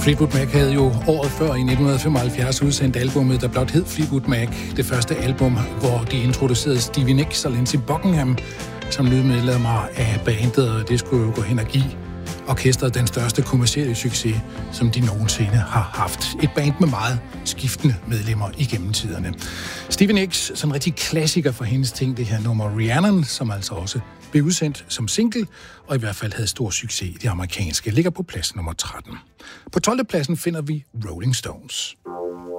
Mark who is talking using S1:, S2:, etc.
S1: Fleetwood Mac havde jo året før i 1975 udsendt albumet, der blot hed Fleetwood Mac. Det første album, hvor de introducerede Stevie Nicks og Lindsey Buckingham som lydmedlemmer af bandet, og det skulle jo gå hen og give orkestret den største kommercielle succes, som de nogensinde har haft. Et band med meget skiftende medlemmer igennem tiderne. Stevie Nicks, sådan en rigtig klassiker for hendes ting, det her nummer Rhiannon, som altså også blev udsendt som single, og i hvert fald havde stor succes i det amerikanske, ligger på plads nummer 13. På 12. pladsen finder vi Rolling Stones.